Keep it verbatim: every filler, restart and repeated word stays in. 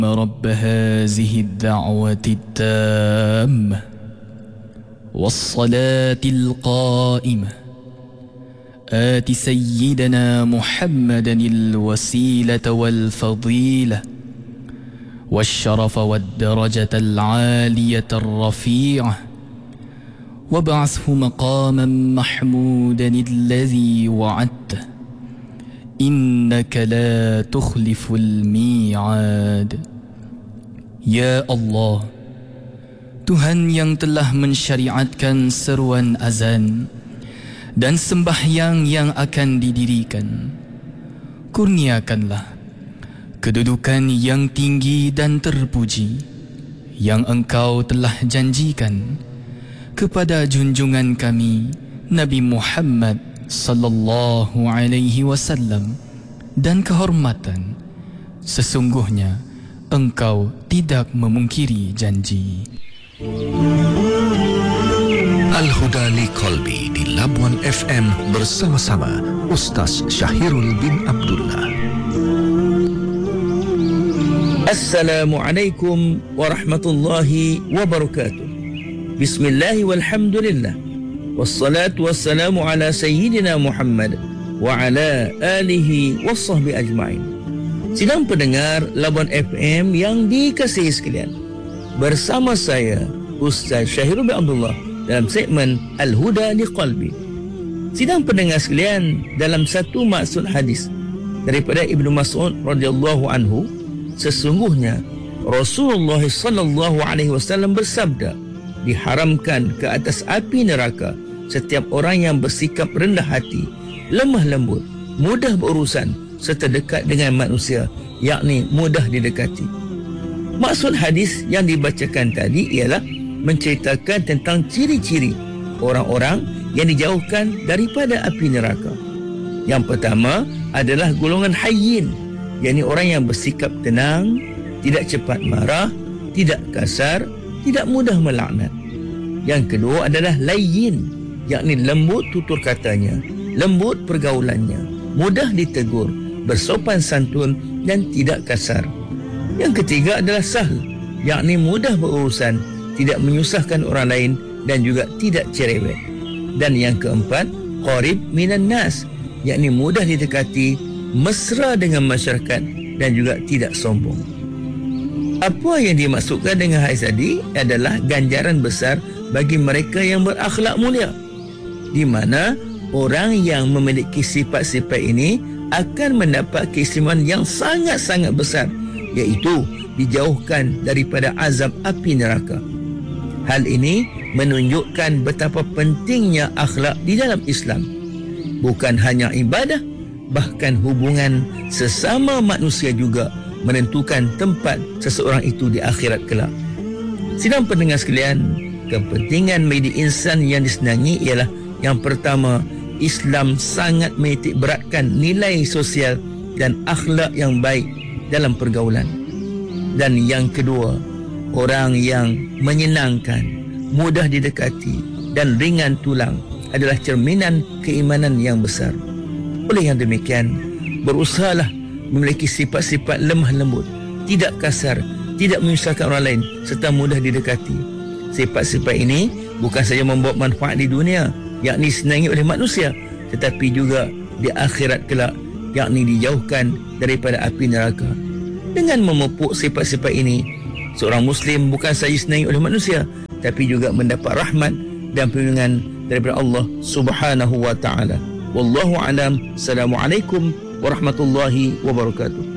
رب هذه الدعوة التامة والصلاة القائمة آت سيدنا محمدا الوسيلة والفضيلة والشرف والدرجة العالية الرفيعة وابعثه مقاما محمودا الذي وعدته إنك لا تخلف الميعاد. Ya Allah, Tuhan yang telah mensyariatkan seruan azan dan sembahyang yang akan didirikan, kurniakanlah kedudukan yang tinggi dan terpuji yang Engkau telah janjikan kepada junjungan kami Nabi Muhammad sallallahu alaihi wasallam, dan kehormatan. Sesungguhnya Engkau tidak memungkiri janji. Al-Huda li Qalbi di Labuan F M bersama-sama Ustaz Syahirul bin Abdullah. Assalamualaikum warahmatullahi wabarakatuh. Bismillahi walhamdulillah. Wassalatu wassalamu ala sayyidina Muhammad wa ala alihi wassahbi ajma'in. Sidang pendengar Labuan F M yang dikasihi sekalian, bersama saya Ustaz Syahirul bin Abdullah dalam segmen Al-Huda li Qalbi. Sidang pendengar sekalian, dalam satu maksud hadis daripada Ibnu Mas'ud radhiyallahu anhu, sesungguhnya Rasulullah sallallahu alaihi wasallam bersabda, diharamkan ke atas api neraka setiap orang yang bersikap rendah hati, lemah lembut, mudah berurusan serta dekat dengan manusia, yakni mudah didekati. Maksud hadis yang dibacakan tadi ialah menceritakan tentang ciri-ciri orang-orang yang dijauhkan daripada api neraka. Yang pertama adalah golongan hayyin, yakni orang yang bersikap tenang, tidak cepat marah, tidak kasar, tidak mudah melaknat. Yang kedua adalah layyin, yakni lembut tutur katanya, lembut pergaulannya, mudah ditegur, bersopan santun dan tidak kasar. Yang ketiga adalah sahl, yakni mudah berurusan, tidak menyusahkan orang lain dan juga tidak cerewet. Dan yang keempat, qarib minan nas, yakni mudah didekati, mesra dengan masyarakat dan juga tidak sombong. Apa yang dimaksudkan dengan hadis tadi adalah ganjaran besar bagi mereka yang berakhlak mulia, di mana orang yang memiliki sifat-sifat ini akan mendapat keistimewaan yang sangat-sangat besar, iaitu dijauhkan daripada azab api neraka. Hal ini menunjukkan betapa pentingnya akhlak di dalam Islam. Bukan hanya ibadah, bahkan hubungan sesama manusia juga menentukan tempat seseorang itu di akhirat kelak. Sidang pendengar sekalian, kepentingan menjadi insan yang disenangi ialah yang pertama, Islam sangat menitik beratkan nilai sosial dan akhlak yang baik dalam pergaulan. Dan yang kedua, orang yang menyenangkan, mudah didekati dan ringan tulang adalah cerminan keimanan yang besar. Oleh yang demikian, berusahalah memiliki sifat-sifat lemah lembut, tidak kasar, tidak menyusahkan orang lain serta mudah didekati. Sifat-sifat ini bukan saja membawa manfaat di dunia, yakni disenangi oleh manusia, tetapi juga di akhirat kelak, yakni dijauhkan daripada api neraka. Dengan memupuk sifat-sifat ini, seorang Muslim bukan saja disenangi oleh manusia, tapi juga mendapat rahmat dan perlindungan daripada Allah Subhanahu wa taala. Wallahu a'lam. Assalamualaikum warahmatullahi wabarakatuh.